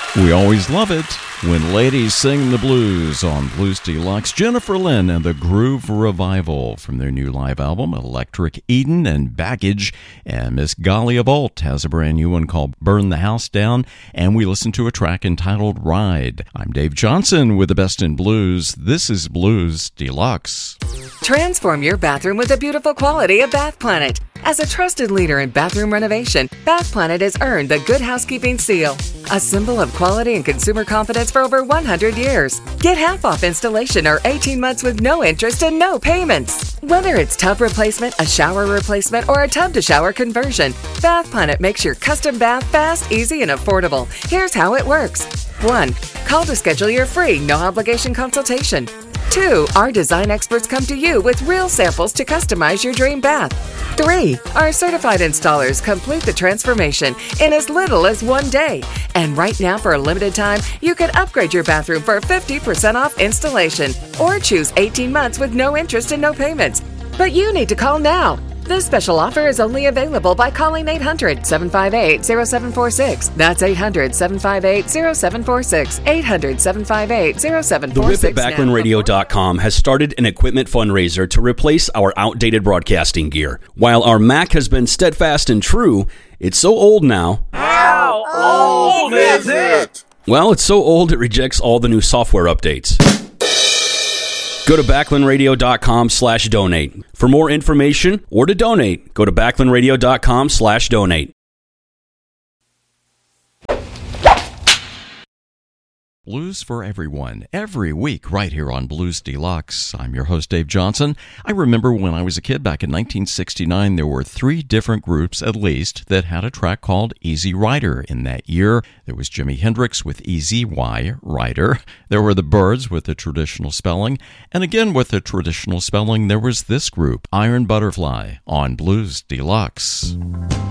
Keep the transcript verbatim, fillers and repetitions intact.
We always love it when ladies sing the blues on Blues Deluxe. Jennifer Lynn and the Groove Revival from their new live album, Electric Eden and Baggage. And Miss Galia Volt has a brand new one called Burn the House Down. And we listen to a track entitled Ride. I'm Dave Johnson with the best in blues. This is Blues Deluxe. Transform your bathroom with the beautiful quality of Bath Planet. As a trusted leader in bathroom renovation, Bath Planet has earned the Good Housekeeping Seal, a symbol of quality and consumer confidence for over one hundred years. Get half off installation or eighteen months with no interest and no payments. Whether it's tub replacement, a shower replacement, or a tub-to-shower conversion, Bath Planet makes your custom bath fast, easy, and affordable. Here's how it works. one. Call to schedule your free, no-obligation consultation. two. Our design experts come to you with real samples to customize your dream bath. three. Our certified installers complete the transformation in as little as one day. And right now, for a limited time, you can upgrade your bathroom for fifty percent off installation or choose eighteen months with no interest and no payments. But you need to call now. This special offer is only available by calling eight hundred, seven five eight, zero seven four six. That's eight hundred, seven five eight, zero seven four six. eight hundred, seven five eight, zero seven four six. The Rip It Backlund Radio dot com has started an equipment fundraiser to replace our outdated broadcasting gear. While our Mac has been steadfast and true, it's so old now. How old is it? Well, it's so old it rejects all the new software updates. Go to Backlund Radio dot com slash donate. For more information or to donate, go to Backlund Radio dot com slash donate. Blues for everyone, every week right here on Blues Deluxe. I'm your host, Dave Johnson. I remember when I was a kid back in nineteen sixty-nine, there were three different groups, at least, that had a track called Easy Rider. In that year, there was Jimi Hendrix with Easy Y Rider. There were the Byrds with the traditional spelling. And again, with the traditional spelling, there was this group, Iron Butterfly, on Blues Deluxe.